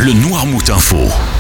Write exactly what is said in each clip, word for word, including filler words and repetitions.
le Noirmout Info.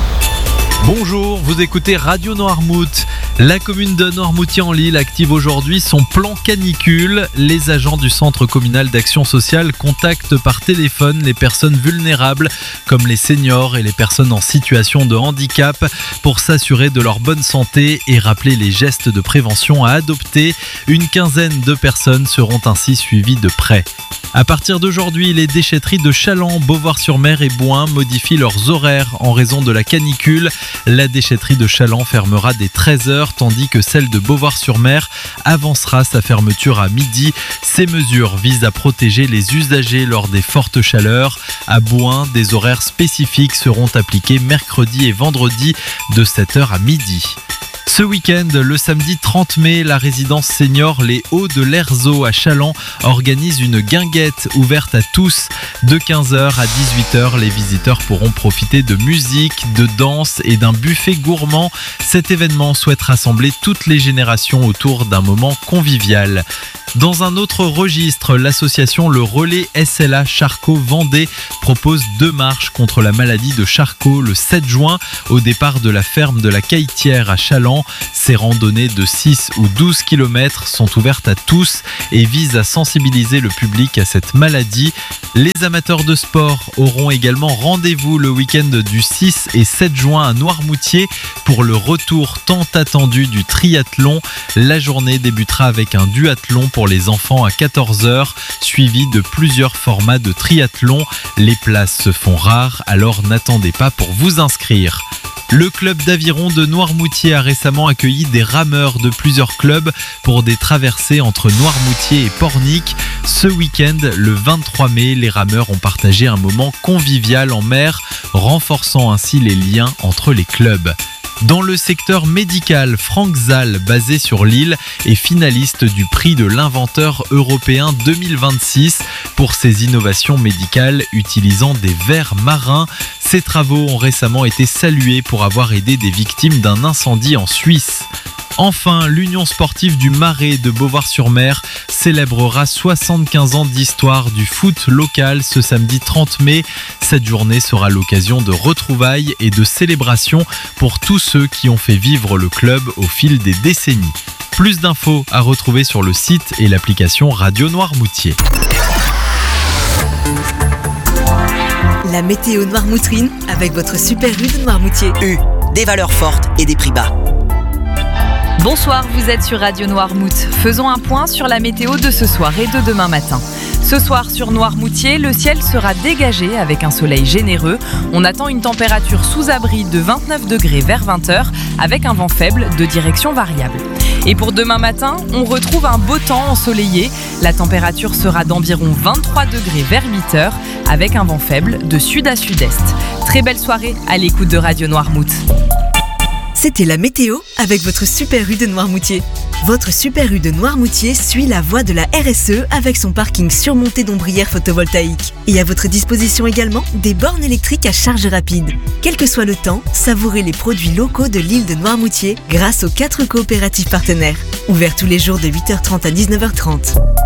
Bonjour, vous écoutez Radio Noirmout. La commune de Noirmoutier-en-l'Île active aujourd'hui son plan canicule. Les agents du centre communal d'action sociale contactent par téléphone les personnes vulnérables comme les seniors et les personnes en situation de handicap pour s'assurer de leur bonne santé et rappeler les gestes de prévention à adopter. Une quinzaine de personnes seront ainsi suivies de près. À partir d'aujourd'hui, les déchetteries de Chaland, Beauvoir-sur-Mer et Bouin modifient leurs horaires en raison de la canicule. La déchetterie de Chaland fermera dès treize heures, tandis que celle de Beauvoir-sur-Mer avancera sa fermeture à midi. Ces mesures visent à protéger les usagers lors des fortes chaleurs. À Bouin, des horaires spécifiques seront appliqués mercredi et vendredi de sept heures à midi. Ce week-end, le samedi trente mai, la résidence senior Les Hauts de l'Erzo à Chaland organise une guinguette ouverte à tous. De quinze heures à dix-huit heures, les visiteurs pourront profiter de musique, de danse et d'un buffet gourmand. Cet événement souhaite rassembler toutes les générations autour d'un moment convivial. Dans un autre registre, l'association Le Relais S L A Charcot-Vendée propose deux marches contre la maladie de Charcot le sept juin au départ de la ferme de la Caïtière à Chaland. Ces randonnées de six ou douze kilomètres sont ouvertes à tous et visent à sensibiliser le public à cette maladie. Les amateurs de sport auront également rendez-vous le week-end du six et sept juin à Noirmoutier pour le retour tant attendu du triathlon. La journée débutera avec un duathlon pour les enfants à quatorze heures, suivi de plusieurs formats de triathlon. Les places se font rares, alors n'attendez pas pour vous inscrire. Le club d'aviron de Noirmoutier a récemment accueilli des rameurs de plusieurs clubs pour des traversées entre Noirmoutier et Pornic. Ce week-end, le vingt-trois mai, les rameurs ont partagé un moment convivial en mer, renforçant ainsi les liens entre les clubs. Dans le secteur médical, Franck Zal, basé sur l'île, est finaliste du prix de l'inventeur européen deux mille vingt-six pour ses innovations médicales utilisant des vers marins. Ses travaux ont récemment été salués pour avoir aidé des victimes d'un incendie en Suisse. Enfin, l'Union sportive du Marais de Beauvoir-sur-Mer célébrera soixante-quinze ans d'histoire du foot local ce samedi trente mai. Cette journée sera l'occasion de retrouvailles et de célébrations pour tous ceux qui ont fait vivre le club au fil des décennies. Plus d'infos à retrouver sur le site et l'application Radio Noirmoutier. La météo noirmoutrine avec votre Super U de Noirmoutier. U, des valeurs fortes et des prix bas. Bonsoir, vous êtes sur Radio Noirmout. Faisons un point sur la météo de ce soir et de demain matin. Ce soir sur Noirmoutier, le ciel sera dégagé avec un soleil généreux. On attend une température sous abri de vingt-neuf degrés vers vingt heures avec un vent faible de direction variable. Et pour demain matin, on retrouve un beau temps ensoleillé. La température sera d'environ vingt-trois degrés vers huit heures avec un vent faible de sud à sud-est. Très belle soirée à l'écoute de Radio Noirmout. C'était la météo avec votre Super U de Noirmoutier. Votre Super U de Noirmoutier suit la voie de la R S E avec son parking surmonté d'ombrières photovoltaïques. Et à votre disposition également des bornes électriques à charge rapide. Quel que soit le temps, savourez les produits locaux de l'île de Noirmoutier grâce aux quatre coopératives partenaires. Ouverts tous les jours de huit heures trente à dix-neuf heures trente.